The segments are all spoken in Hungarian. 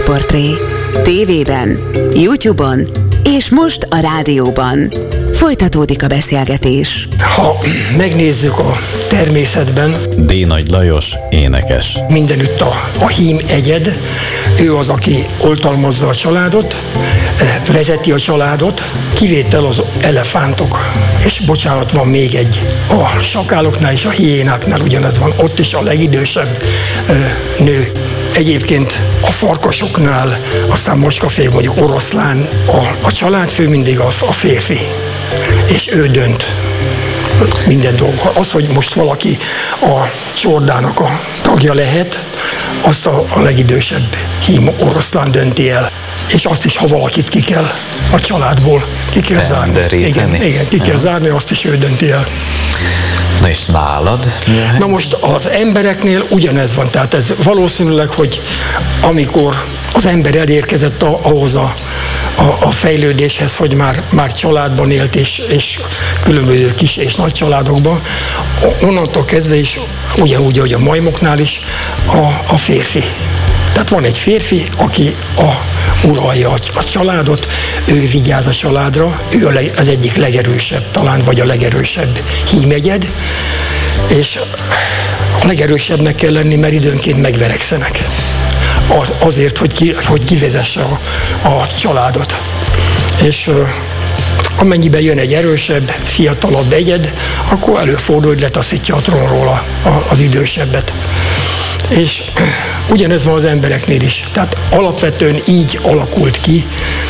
Sztárportré. TV-ben, YouTube-on és most a rádióban. Folytatódik a beszélgetés. Ha megnézzük a természetben, D. Nagy Lajos, énekes. mindenütt a hím egyed, ő az, aki oltalmazza a családot, vezeti a családot, kivétel az elefántok. És bocsánat, van még egy. A sakáloknál és a hiénáknál ugyanez van, ott is a legidősebb nő. Egyébként a farkasoknál, aztán macskafé, mondjuk oroszlán, a családfő mindig a férfi, és ő dönt minden dolgok. Az, hogy most valaki a csordának a tagja lehet, azt a legidősebb hím oroszlán dönti el. És azt is, ha valakit ki kell a családból, ki kell zárni. Igen, ki kell zárni, azt is ő dönti el. Na és nálad? Na most az embereknél ugyanez van, tehát ez valószínűleg, hogy amikor az ember elérkezett ahhoz a fejlődéshez, hogy már családban élt, és különböző kis és nagy családokban, onnantól kezdve is, ugyanúgy, ahogy a majmoknál is, a férfi. Tehát van egy férfi, aki uralja a családot, ő vigyáz a családra, ő az egyik legerősebb, talán vagy a legerősebb hímegyed, és a legerősebbnek kell lenni, mert időnként megverekszenek. Azért, hogy kivezesse a családot. És amennyiben jön egy erősebb, fiatalabb egyed, akkor előfordul, hogy letaszítja a trónról az idősebbet. És ugyanez van az embereknél is. Tehát alapvetően így alakult ki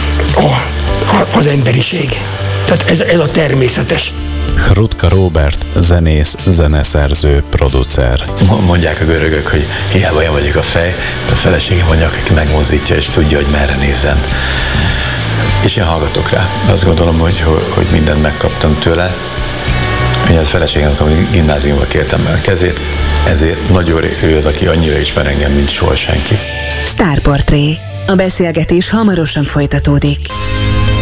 az emberiség. Tehát ez a természetes. Hrutka Róbert, zenész, zeneszerző, producer. Mondják a görögök, hogy hiába én vagyok a fej, a feleségem mondja, aki megmozdítja és tudja, hogy merre nézzen. És én hallgatok rá. Azt gondolom, hogy mindent megkaptam tőle. Én a feleségemnek, amikor gimnáziumban kértem el a kezét, ezért nagyon ő az, aki annyira ismer engem, mint soha senki. Sztárportré. A beszélgetés hamarosan folytatódik.